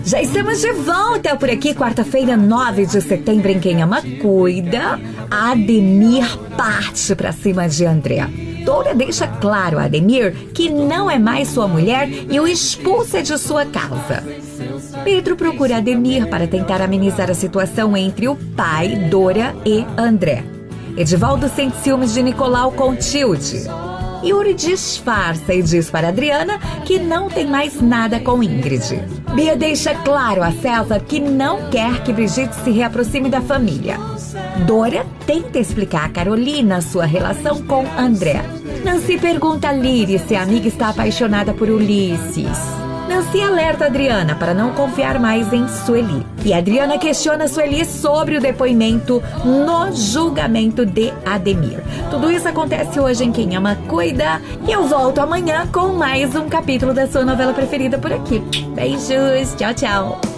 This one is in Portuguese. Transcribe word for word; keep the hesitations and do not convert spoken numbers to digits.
Já estamos de volta por aqui, quarta-feira, nove de setembro, em Quem Ama Cuida. Ademir parte pra cima de André. Dora deixa claro a Ademir que não é mais sua mulher e o expulsa de sua casa. Pedro procura Ademir para tentar amenizar a situação entre o pai, Dora e André. Edivaldo sente ciúmes de Nicolau com Tilde. Yuri disfarça e diz para Adriana que não tem mais nada com Ingrid. Bia deixa claro a César que não quer que Brigitte se reaproxime da família. Dora tenta explicar a Carolina sua relação com André. Nancy pergunta a Liri se a amiga está apaixonada por Ulisses. Nancy alerta Adriana para não confiar mais em Sueli. E Adriana questiona Sueli sobre o depoimento no julgamento de Ademir. Tudo isso acontece hoje em Quem Ama Cuida. E eu volto amanhã com mais um capítulo da sua novela preferida por aqui. Beijos, tchau, tchau.